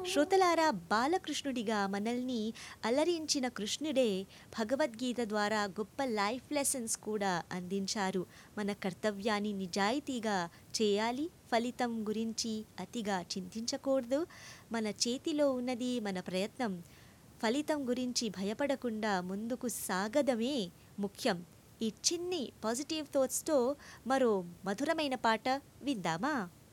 శ్రోతలారా, బాలకృష్ణుడిగా మనల్ని అలరించిన కృష్ణుడే భగవద్గీత ద్వారా గొప్ప లైఫ్ లెసన్స్ కూడా అందించారు. మన కర్తవ్యాన్ని నిజాయితీగా చేయాలి, ఫలితం గురించి అతిగా చింతించకూడదు. మన చేతిలో ఉన్నది మన ప్రయత్నం. ఫలితం గురించి భయపడకుండా ముందుకు సాగడమే ముఖ్యం. ఈ చిన్ని పాజిటివ్ థాట్స్తో మరో మధురమైన పాట విందామా?